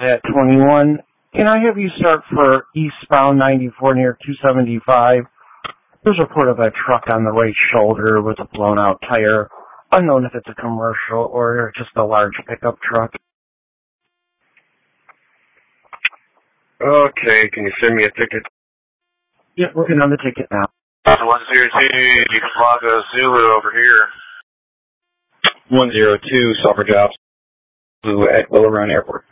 at 21. Can I have you start for eastbound 94 near 275? There's a report of a truck on the right shoulder with a blown out tire. Unknown if it's a commercial or just a large pickup truck. Okay, can you send me a ticket? Yeah, working on the ticket now. 102, Chicago Zulu over here. 102, Sulphur Jobs, Zulu at Willow Run Airport.